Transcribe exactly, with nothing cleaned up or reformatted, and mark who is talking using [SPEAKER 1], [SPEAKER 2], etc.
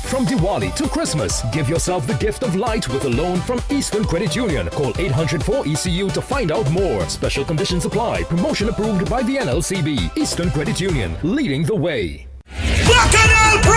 [SPEAKER 1] From Diwali to Christmas, give yourself the gift of light with a loan from Eastern Credit Union. Call eight hundred four E C U to find out more. Special conditions apply. Promotion approved by the N L C B. Eastern Credit Union, leading the way.